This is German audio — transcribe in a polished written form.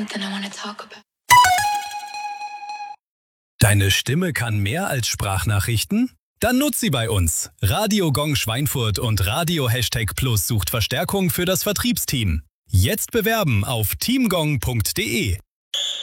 something I want to talk about. Deine Stimme kann mehr als Sprachnachrichten? Dann nutz sie bei uns. Radio Gong Schweinfurt und Radio #Plus sucht Verstärkung für das Vertriebsteam. Jetzt bewerben auf teamgong.de.